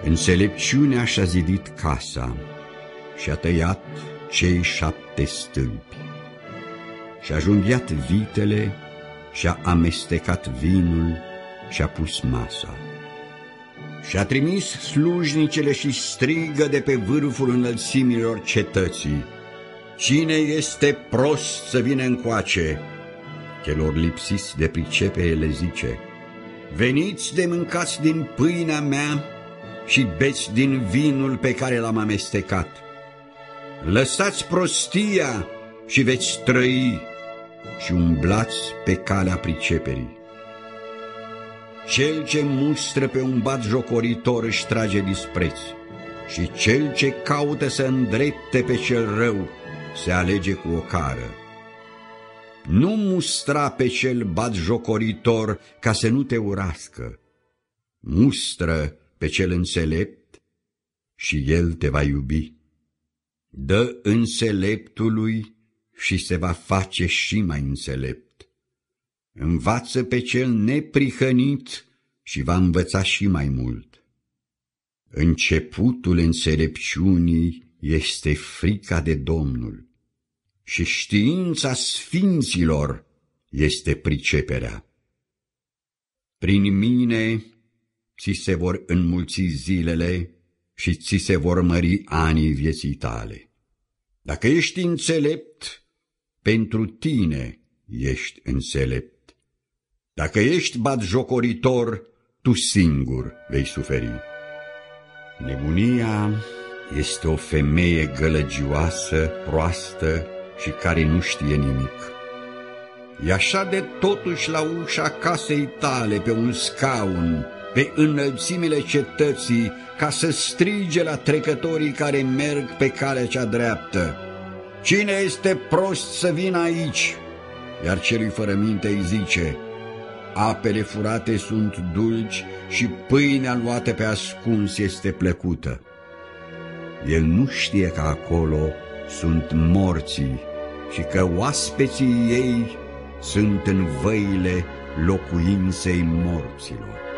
Înțelepciunea și-a zidit casa și-a tăiat cei 7 stâlpi, și-a junghiat vitele, și-a amestecat vinul, și-a pus masa. Și-a trimis slujnicele și strigă de pe vârful înălțimilor cetății: cine este prost să vină încoace? Celor lipsiți de pricepere le zice: veniți de mâncați din pâinea mea și beți din vinul pe care l-am amestecat. Lăsați prostia și veți trăi și umblați pe calea priceperii. Cel ce mustră pe un batjocoritor își trage dispreț, și cel ce caută să îndrepte pe cel rău se alege cu o cară. Nu mustra pe cel batjocoritor ca să nu te urască, mustră pe cel înțelept și el te va iubi. Dă înțeleptului și se va face și mai înțelept. Învață pe cel neprihănit și va învăța și mai mult. Începutul înțelepciunii este frica de Domnul și știința sfinților este priceperea. Prin mine ți se vor înmulți zilele și ți se vor mări anii vieții tale. Dacă ești înțelept, pentru tine ești înțelept. Dacă ești batjocoritor, tu singur vei suferi. Nebunia este o femeie gălăgioasă, proastă și care nu știe nimic. E așa de totuși la ușa casei tale, pe un scaun, pe înălțimile cetății, ca să strige la trecătorii care merg pe calea cea dreaptă: cine este prost să vină aici? Iar celui fără minte îi zice: apele furate sunt dulci și pâinea luată pe ascuns este plăcută. El nu știe că acolo sunt morții și că oaspeții ei sunt în văile locuinței morților.